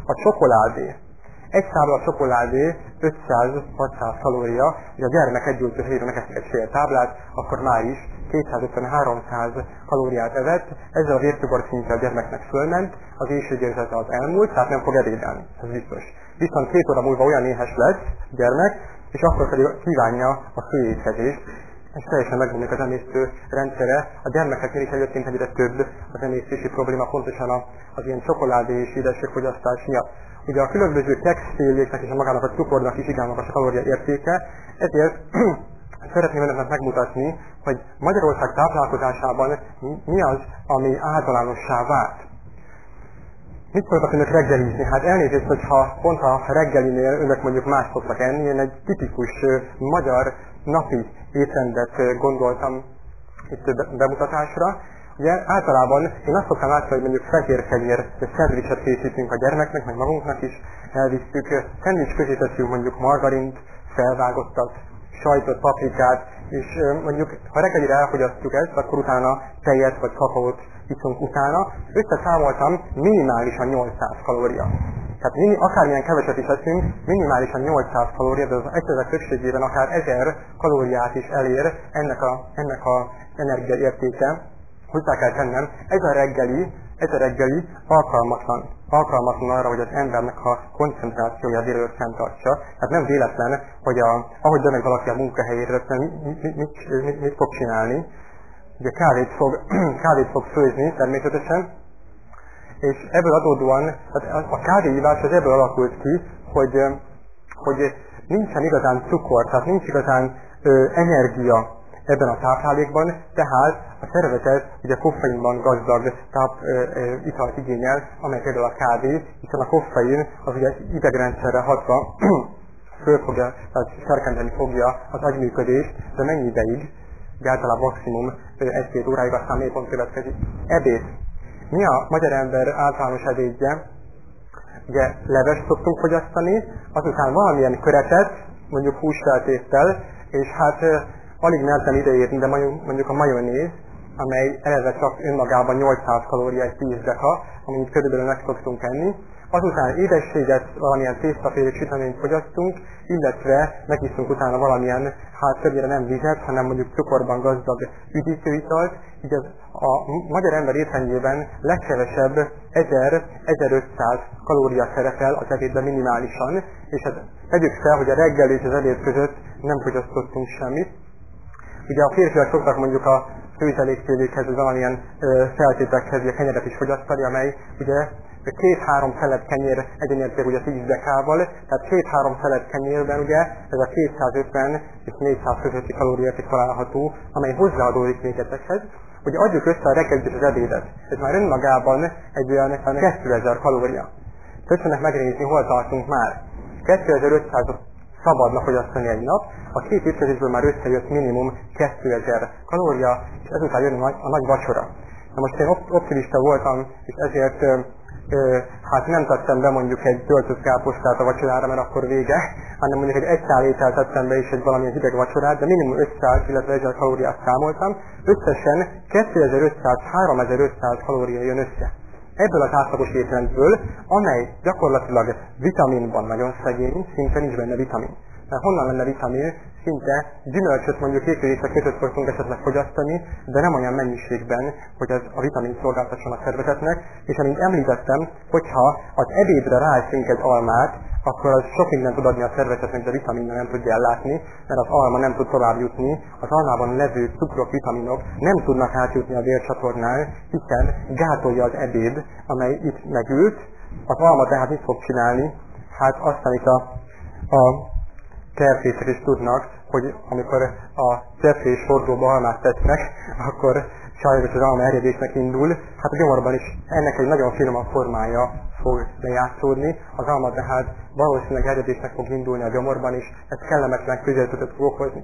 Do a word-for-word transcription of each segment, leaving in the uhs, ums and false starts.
a csokoládé. Egy tábla csokoládé ötszáz-hatszáz kalória, és a gyermek együltő helyére megeszek egy fél táblát, akkor már is kétszázötven-háromszáz kalóriát evett, ezzel a vércukor szintje a gyermeknek fölment, az éhségérzete az elmúlt, tehát nem fog ebédelni, ez biztos. Viszont két óra múlva olyan éhes lesz a gyermek, és akkor pedig kívánja a főétkezést, és teljesen megbomlik az emésztő rendszere. A gyermekeknél is egyébként egyre több az emésztési probléma, pontosan az ilyen csokoládé és édességfogyasztás miatt. Ugye a különböző textiléknek és a magának a cukornak is igen magas a kalória értéke, ezért szeretném önöknek megmutatni, hogy Magyarország táplálkozásában mi az, ami általánossá vált. Mit szoktak önök reggelizni? Hát elnézést, hogyha pont a reggelinél önök mondjuk más szoktak enni, én egy tipikus magyar napi étrendet gondoltam itt bemutatásra. Ugye általában én azt szoktam látni, hogy mondjuk fehérkenyér szendvicset készítünk a gyermeknek, meg magunknak is elvisztük. Szendvics közé teszünk mondjuk margarint, felvágottat, sajtot, paprikát, és mondjuk ha reggelire elfogyasztjuk ezt, akkor utána tejet vagy kakaót iszunk utána. Összeszámoltam, minimálisan nyolcszáz kalória. Tehát mini, akármilyen keveset is eszünk, minimálisan nyolcszáz kalória, de az egyszerűen többségében akár ezer kalóriát is elér ennek a, ennek a energiaértéke. Hozzá kell tennem, ez a reggeli, ez a reggeli alkalmatlan, alkalmatlan arra, hogy az embernek a koncentrációja délelőtt fenntartsa. Tehát nem véletlen, hogy a, ahogy bemegy valaki a munkahelyére, mit, mit, mit, mit, mit fog csinálni. Ugye kávét fog, kávét fog főzni természetesen, és ebből adódóan, tehát a kávéívás az ebből alakult ki, hogy, hogy nincsen igazán cukor, tehát nincs igazán ö, energia ebben a táplálékban, tehát a szervezet ugye koffeinban gazdag táp, ö, ö, italt igényel, amely például a kávé, hiszen a koffein az ugye idegrendszerre hatva föl fogja, tehát serkenteni fogja az agyműködést, de mennyi ideig, de általában maximum egy-két óráig, aztán még pont következik. Ebéd. Mi a magyar ember általános ebédje? Ugye levest szoktunk fogyasztani, azután valamilyen köretet, mondjuk húsfeltéttel, és hát alig mertem ideérni, de mondjuk a majonéz, amely eleve csak önmagában nyolcszáz kalória, egy tíz deka, amit körülbelül meg szoktunk enni. Azután édességet, valamilyen tésztafélék süteményt fogyasztunk, illetve megisztunk utána valamilyen, hát többnyire nem vizet, hanem mondjuk cukorban gazdag üdítőitalt. Így az, a magyar ember étrendjében legkevesebb ezer-ezerötszáz kalória szerepel az ebédben minimálisan, és hát tegyük fel, hogy a reggel és az ebéd között nem fogyasztottunk semmit. Ugye a férfiak szoktak mondjuk a főzelékfélékhez, valamilyen ö, feltételekhez a kenyeret is fogyasztani, amely ugye két-három szelet kenyér egyenérték ugye tíz dekával, tehát két-három szelet kenyérben ugye ez a kétszázötven és négyszáz közötti kalóriaérték található, amely hozzáadódik még ezekhez. Ugye adjuk össze a reggelit és az ebédet. Ez már önmagában egy olyan kétezer kalória. Köszönnek megnézni, hol tartunk már. kétezer-ötszáz szabadna fogyasztani egy nap, a két étkezésből már összejött minimum kétezer kalória, és ezután jön a nagy vacsora. Na most én optimista voltam, és ezért Ö, hát nem tettem be mondjuk egy töltött káposztát a vacsorára, mert akkor vége, hanem mondjuk egy egy szál ételt tettem be és egy valamilyen hideg vacsorát, de minimum ötszáz, illetve ezer kalóriát számoltam. Összesen kétezer-ötszáz-háromezer-ötszáz kalória jön össze. Ebből az átlagos étrendből, amely gyakorlatilag vitaminban nagyon szegény, szinte nincs benne vitamin. Mert honnan lenne vitamin? Szinte gyümölcsöt mondjuk étkezések között szoktunk esetleg fogyasztani, de nem olyan mennyiségben, hogy az a vitamin szolgáltasson a szervezetnek, és amint említettem, hogyha az ebédre ráeszünk egy almát, akkor az sok mindent tud adni a szervezetnek, de vitaminnal nem tudja ellátni, mert az alma nem tud tovább jutni, az almában levő cukrok, vitaminok nem tudnak átjutni a vércsatornán, hiszen gátolja az ebéd, amely itt megült. Az alma tehát mit fog csinálni? Hát azt, amit a, a kertészek is tudnak, hogy amikor a cefrés hordóba almát tesznek, akkor sajnos az alma erjedésnek indul. Hát a gyomorban is ennek egy nagyon finomabb formája fog lejátszódni. Az alma tehát valószínűleg erjedésnek fog indulni a gyomorban is, ez kellemetlen közérzetet fog okozni.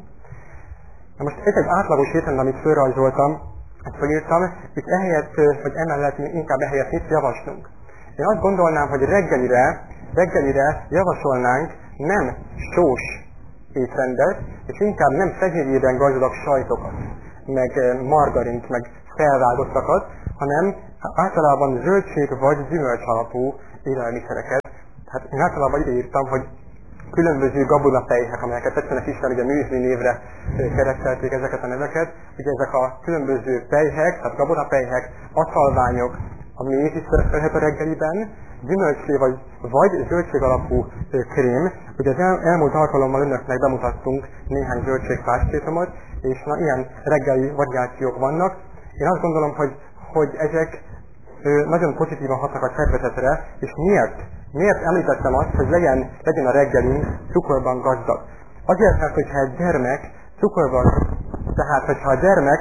Na most ez egy átlagos étrend, amit fölrajzoltam, ezt megírtam, és ehelyett, vagy emellett inkább ehelyett mit javaslunk. Én azt gondolnám, hogy reggelire, reggelire javasolnánk nem sós étrendet, és inkább nem fehérjében gazdag sajtokat, meg margarint, meg felvágottakat, hanem általában zöldség vagy gyümölcs alapú élelmiszereket, hát én általában ide írtam, hogy különböző gabonapelyhek, amelyeket tetszenek ismerni, ugye műzli névre kerestelték ezeket a neveket. Ugye ezek a különböző pelyhek, tehát gabonapelyhek, aszalványok, ami is szerepelhet a reggeliben, gyümölcslé vagy, vagy zöldség alapú krém. Ugye az el, elmúlt alkalommal önöknek bemutattunk néhány zöldségpástétomot, és na, ilyen reggeli variációk vannak. Én azt gondolom, hogy, hogy ezek ö, nagyon pozitívan hatnak a szervezetre, és miért? Miért említettem azt, hogy legyen, legyen a reggelünk cukorban gazdag? Azért, mert hogyha egy gyermek cukorban, tehát hogyha a gyermek,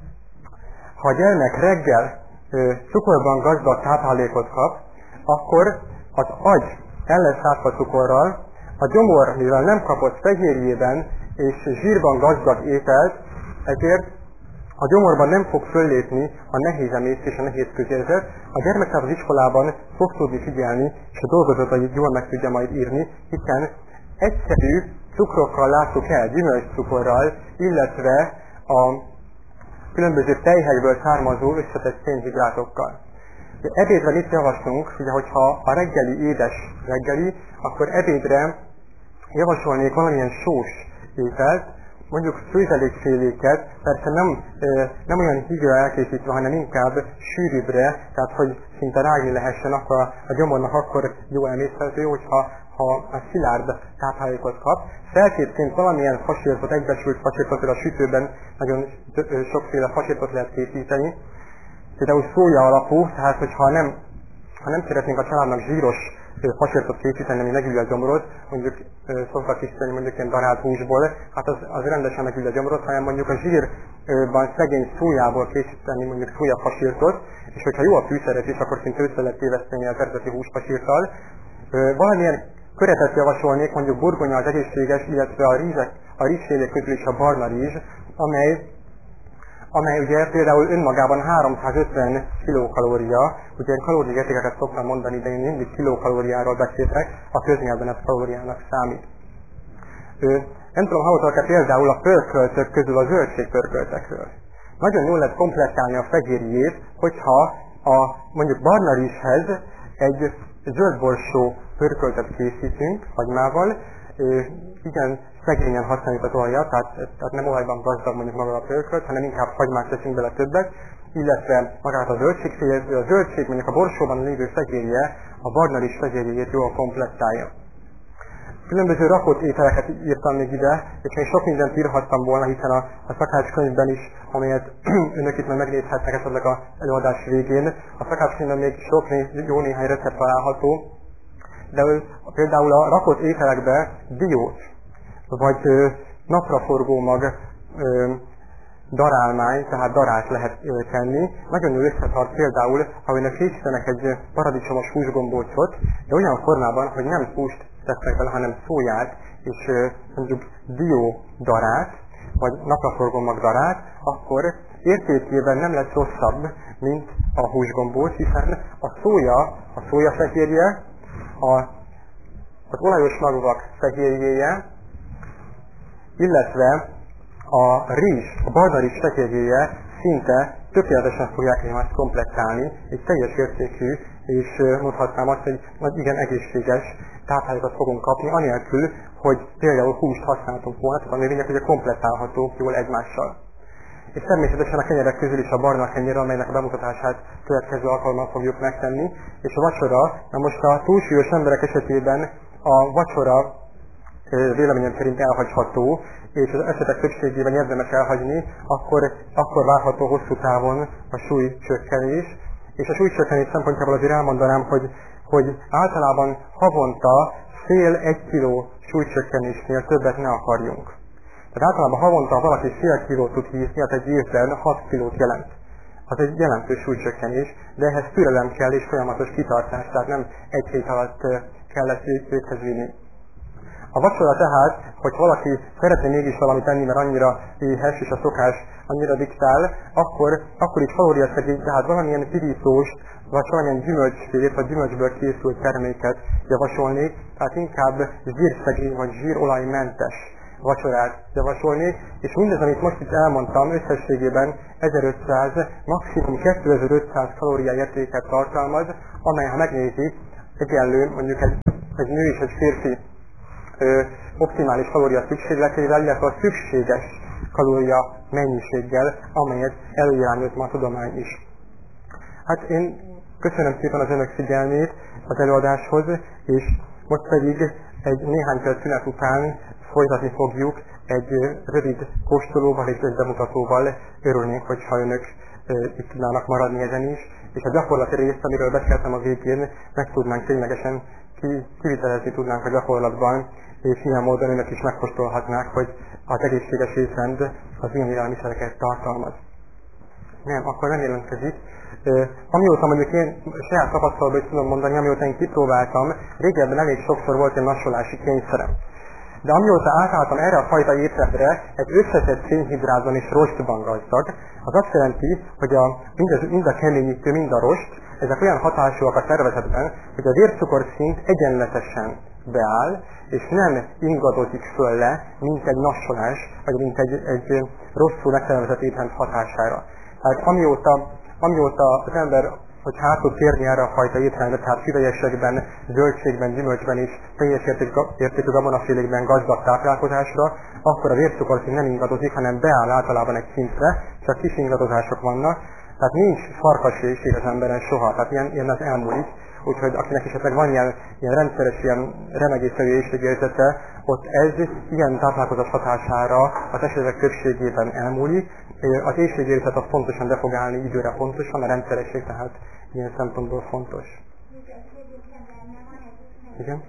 ha a gyermek reggel ö, cukorban gazdag táplálékot kap, akkor az agy el lesz átva cukorral, a gyomor, mivel nem kapott fehérjében és zsírban gazdag ételt, ezért a gyomorban nem fog föllépni a nehéz emésztés és a nehéz közérzet. A gyermek az iskolában fog tudni figyelni, és a dolgozatait jól meg tudja majd írni, hiszen egyszerű cukrokkal láttuk el, gyümölcscukorral, illetve a különböző tejhekből származó összetett szénhidrátokkal. Ebédre mit javaslunk? Ugye, hogyha a reggeli édes reggeli, akkor ebédre javasolnék valamilyen sós ételt, mondjuk főzelékféléket, persze nem, nem olyan hígra elkészítve, hanem inkább sűrűbbre, tehát hogy szinte rágni lehessen, akkor a, a gyomornak akkor jó emészthető, hogyha ha a szilárd táplálékot kap. Feltétként valamilyen fasírtot, egybesült fasírtot, a sütőben nagyon sokféle fasírtot lehet készíteni. Például szója alapú, tehát hogyha nem, ha nem szeretnénk a családnak zsíros fasírtot készíteni, ami megülj a gyomrot, mondjuk szoktak készíteni mondjuk ilyen darált húsból, hát az, az rendesen megülj a gyomrot, hanem mondjuk a zsírban szegény szójából készíteni mondjuk szójafasírtot, és hogyha jó a fűszerezés, akkor szinte össze lehet téveszteni az eredeti húsfasírttal. Valamilyen köretet javasolnék, mondjuk burgonya az egészséges, illetve a rizsek, a rizsfélék közül is a barna rizs, amely amely ugye például önmagában háromszázötven kilokalória, ugye én kalóriaértékeket szoktam mondani, de én mindig kilokalóriáról beszélek, a köznyelven ez kalóriának számít. Ö, nem tudom, hallottak-e például a pörköltök közül a zöldségpörköltekről. Nagyon jól lehet komplettálni a fehérjét, hogyha a mondjuk barna rizshez egy zöldborsó pörköltet készítünk hagymával, igen, szegényen használjuk az olajat, tehát, tehát nem olajban gazdag mondjuk maga a pörkölt, hanem inkább hagymát teszünk bele többet, illetve magát a zöldségfélet, a zöldség mondjuk a borsóban lévő fehérje, a barna rizs fehérjét jól komplettálja. Különböző rakott ételeket írtam még ide, és én sok mindent írhattam volna, hiszen a, a szakácskönyvben is, amelyet önök itt majd megnézhetnek esetleg az előadás végén, a szakácskönyvben még sok jó néhány recept található, de például a rakott ételekbe diót, vagy ö, napraforgó mag ö, darálmány, tehát darát lehet ö, tenni. Nagyon jó összetart például, ha önök készítenek egy paradicsomos húsgombócot, de olyan formában, hogy nem húst tesznek bele, hanem szóját, és ö, mondjuk dió darát, vagy napraforgó mag darát, akkor értékében nem lesz rosszabb, mint a húsgombóc, hiszen a szója, a szójafehérje, a, az olajos magvak fehérjéje, illetve a rizs, a barna rizs fehérjéje szinte tökéletesen fogják egymást komplettálni, egy teljes értékű, és mondhatnám azt, hogy igen egészséges táplálékot fogunk kapni, anélkül, hogy például húst használtunk volna, tehát a növények ugye komplettálhatók jól egymással. És természetesen a kenyerek közül is a barna kenyér, amelynek a bemutatását következő alkalommal fogjuk megtenni, és a vacsora, na most a túlsúlyos emberek esetében a vacsora véleményem szerint elhagyható, és az esetek többségében érdemes elhagyni, akkor, akkor várható hosszú távon a súlycsökkenés. És a súlycsökkenés szempontjából azért elmondanám, hogy, hogy általában havonta fél-egy kiló súlycsökkenésnél többet ne akarjunk. Tehát általában havonta, ha valaki fél kilót tud hízni, hát egy évben hat kilót jelent. Az egy jelentős súlycsökkenés, de ehhez türelem kell és folyamatos kitartás, tehát nem egy hét alatt kell ezt véghez vinni. A vacsora tehát, hogy valaki szeretne mégis valamit tenni, mert annyira éhes és a szokás annyira diktál, akkor, akkor itt kalóriaszegény, tehát valamilyen pirítóst, vagy valamilyen gyümölcsfélét, vagy gyümölcsből készült terméket javasolnék, tehát inkább zsírszegény vagy zsírolajmentes vacsorát javasolnék, és mindez, amit most itt elmondtam, összességében ezerötszáz, maximum kétezer-ötszáz kalóriaértéket tartalmaz, amely, ha megnézi, egyenlő mondjuk egy, egy nő és egy férfi ö, optimális kalória szükségleteivel, illetve a szükséges kalória mennyiséggel, amelyet előirányoz ma a tudomány is. Hát én köszönöm szépen az önök figyelmét az előadáshoz, és most pedig egy néhány perc szünet után folytatni fogjuk egy rövid kóstolóval és egy bemutatóval. Örülnénk, hogyha önök itt tudnának maradni ezen is, és a gyakorlati részt, amiről beszéltem a végén, meg tudnánk ténylegesen kivitelezni tudnánk a gyakorlatban, és ilyen módon önök is megkóstolhatnák, hogy az egészséges étrend az milyen élelmiszereket tartalmaz. Nem, akkor nem jelentkezik. Uh, amióta mondjuk én saját tapasztalatban is tudom mondani, amióta én kipróbáltam, régebben elég sokszor volt egy nassolási kényszerem. De amióta átálltam erre a fajta étrendre, egy összetett szénhidrátban és rostban gazdag, az azt jelenti, hogy a, mind, a, mind a keményítő, mind a rost, ezek olyan hatásúak a szervezetben, hogy a vércukorszint egyenletesen beáll, és nem ingadozik föl le, mint egy nassolás, vagy mint egy, egy rosszul megszervezett étrend hatására. Tehát amióta, amióta az ember, hogy hát tud térni erre a fajta étrendre, tehát füvelyesekben, zöldségben, gyümölcsben is, teljes értékű gabonafélékben gazdag táplálkozásra, akkor a vércukorszint nem ingadozik, hanem beáll általában egy szintre, csak kis ingadozások vannak, tehát nincs farkasvéség az emberen soha, tehát ilyen, ilyen az elmúlik. Úgyhogy akinek esetleg van ilyen, ilyen rendszeres, ilyen remegésszerű éhségérzete, ott ez ilyen táplálkozás hatására az esetek többségében elmúlik. Az éhségérzet az pontosan be fog állni időre pontosan, a rendszeresség tehát ilyen szempontból fontos. Igen?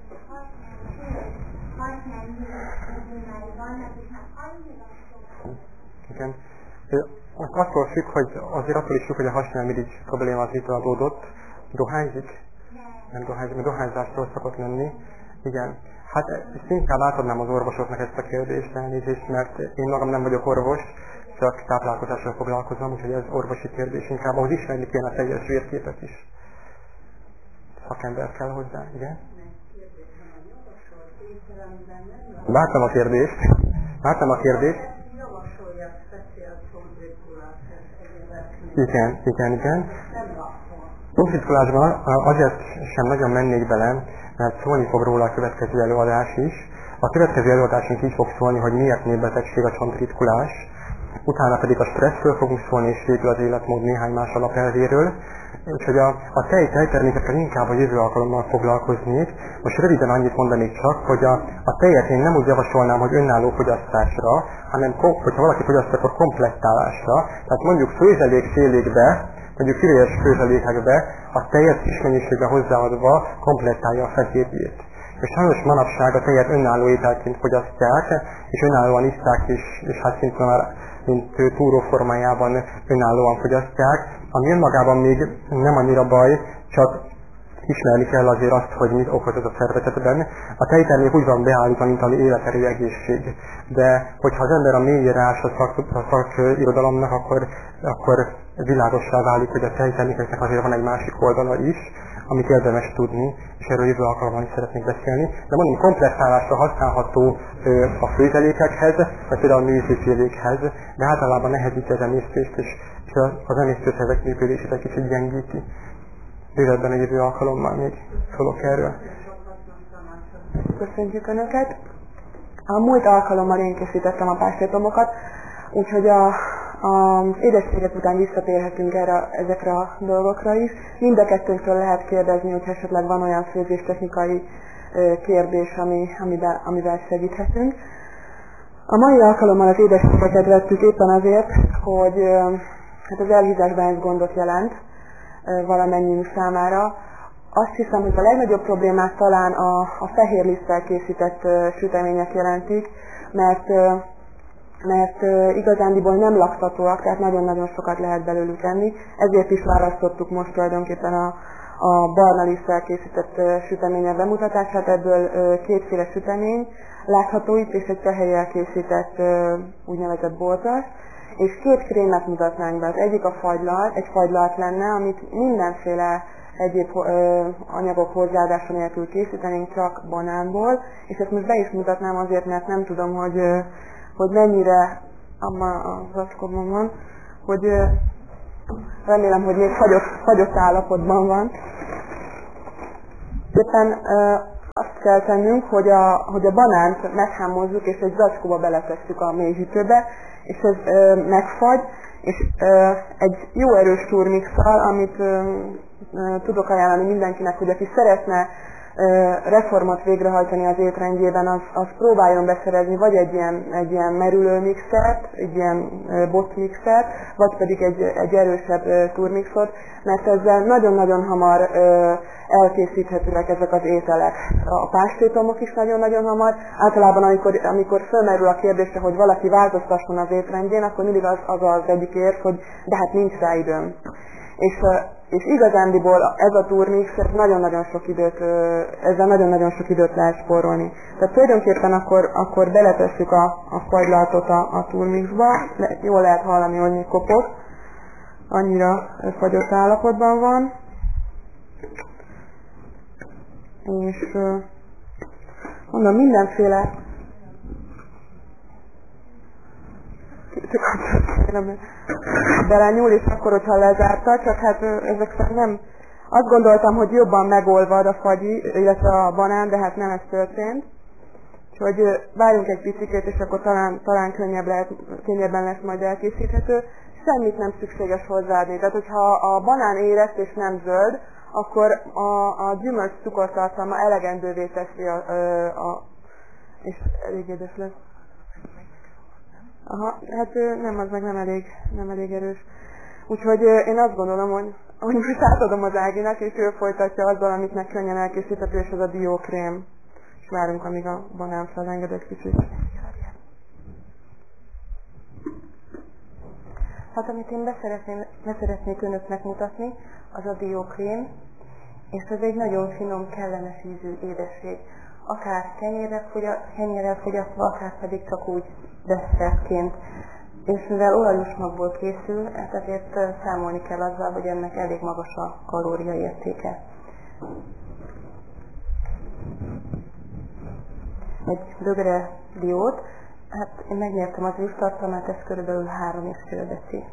Igen. Attól függ, hogy azért attól is függ, hogy a hasnyálmirigy probléma az mitől adódott. Dohányzik? Nem dohányzik, mert dohányzástól szokott lenni. Igen. Hát ezt inkább átadnám az orvosoknak ezt a kérdést, elnézést, mert én magam nem vagyok orvos, csak táplálkozással foglalkozom, úgyhogy ez orvosi kérdés inkább. Ahhoz ismerni kéne a teljes vérképet is. Szakember kell hozzá, igen? Láttam a kérdést. Láttam a kérdést. Igen, igen, igen. Konfliktusban azért sem nagyon mennék bele, mert szólni fog róla a következő előadás is. A következő előadásunk így fog szólni, hogy miért népbetegség a csontritkulás, utána pedig a stresszről fogunk szólni, és végül az életmód néhány más alapelvéről. Úgyhogy a, a tej tejtermékekkel inkább a jövő alkalommal foglalkoznék. Most röviden annyit mondanék csak, hogy a, a tejet én nem úgy javasolnám, hogy önálló fogyasztásra, hanem hogyha valaki fogyaszt, akkor komplettálásra. Tehát mondjuk főzelék félékbe, mondjuk füvelyes főzelékekbe a tejet kis mennyiségben hozzáadva komplettálja a fehérjét. És sajnos manapság a tejet önálló ételként fogyasztják, és önállóan iszták, és, és hát szintén már mint túró formájában önállóan fogyasztják, ami önmagában még nem annyira baj, csak ismerni kell azért azt, hogy mit okoz ez a szervezetben. A tejtermék úgy van beállítva, mint ami életerő egészség. De hogyha az ember a mélyére ás a szakirodalomnak, szak akkor, akkor világossá válik, hogy a tejtermékeknek azért van egy másik oldala is, amit érdemes tudni, és erről jövő alkalommal is szeretnék beszélni. De mondom, komplettálásra használható ö, a főzelékekhez, vagy például a mézőfélékhez, de általában nehezíti az emésztést, és, és az emésztőszervek működését egy kicsit gyengíti. Bővebben a jövő alkalommal még szólok erről. Köszönjük Önöket! A múlt alkalommal én készítettem a pásztértomokat, úgyhogy a, a édességek után visszatérhetünk erre, ezekre a dolgokra is. Mind a kettőnkről lehet kérdezni, hogy esetleg van olyan főzéstechnikai kérdés, ami, amiben, amivel segíthetünk. A mai alkalommal az édességeket vettük éppen azért, hogy hát az elhízásban ez gondot jelent valamennyiünk számára. Azt hiszem, hogy a legnagyobb problémát talán a, a fehér liszttel készített uh, sütemények jelentik, mert, uh, mert uh, igazándiból nem laktatóak, tehát nagyon-nagyon sokat lehet belőlük enni. Ezért is választottuk most tulajdonképpen a, a barna liszttel készített uh, sütemények bemutatását. Ebből uh, kétféle sütemény látható itt, és egy tehelyel készített uh, úgynevezett borzas. És két krémet mutatnánk be. Az egyik a fagylalt, egy fagylalt lenne, amit mindenféle egyéb ö, anyagok hozzáadása nélkül készítenénk, csak banánból, és ezt most be is mutatnám azért, mert nem tudom, hogy, ö, hogy mennyire abban a zacskóban van, hogy ö, remélem, hogy még fagyott, fagyott állapotban van. Éppen ö, azt kell tennünk, hogy a, hogy a banánt meghámozzuk, és egy zacskóba beletesszük a mélyhűtőbe, és ez ö, megfagy, és ö, egy jó erős turmixal, amit ö, ö, tudok ajánlani mindenkinek, hogy aki szeretne ö, reformot végrehajtani az étrendjében, az, az próbáljon beszerezni vagy egy ilyen, egy ilyen merülő mixert, egy ilyen ö, botmixert, vagy pedig egy, egy erősebb ö, turmixot, mert ezzel nagyon-nagyon hamar ö, elkészíthetőek ezek az ételek. A pástétomok is nagyon-nagyon hamar. Általában, amikor, amikor fölmerül a kérdésre, hogy valaki változtasson az étrendjén, akkor mindig az az, az egyik érv, hogy de hát nincs rá időm. És, és igazándiból ez a turmix, ez nagyon-nagyon sok időt, ezzel nagyon-nagyon sok időt lehet spórolni. Tehát tulajdonképpen akkor, akkor beletesszük a, a fagylaltot a, a turmixba, jól lehet hallani, hogy még kopott, annyira fagyott állapotban van. És mondom, mindenféle belenyúl, és akkor, hogyha lezárta, csak hát ezek szerint nem... Azt gondoltam, hogy jobban megolvad a fagyi, illetve a banán, de hát nem ez történt. Úgyhogy várjunk egy picikét, és akkor talán, talán könnyebb lehet, könnyebben lesz majd elkészíthető. Semmit nem szükséges hozzáadni. Tehát, hogyha a banán érett és nem zöld, akkor a, a gyümölcs cukortartalma elegendővé teszi a, a, a és elég édes lesz. Aha, hát nem, az meg nem elég, nem elég erős. Úgyhogy én azt gondolom, hogy, hogy most átadom az Áginak, és ő folytatja azzal, amit meg könnyen elkészíthető, és az a diókrém. És várunk, amíg a banán felenged egy kicsit. Hát amit én beszeretném, beszeretnék önöknek mutatni, az a diókrém, és ez egy nagyon finom, kellemes ízű édesség. Akár kenyérrel, fogya, kenyérrel fogyasztva, akár pedig csak úgy desszertként. És mivel olajos magból készül, hát ezért számolni kell azzal, hogy ennek elég magas a kalóriaértéke. Egy bögre diót, hát én megnyertem az űrtartalmát, ez körülbelül három és fél deci.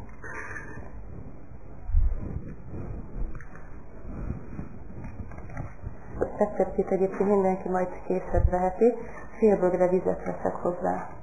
Receptjét egyébként mindenki majd készhez veheti, fél bögre vizet veszek hozzá.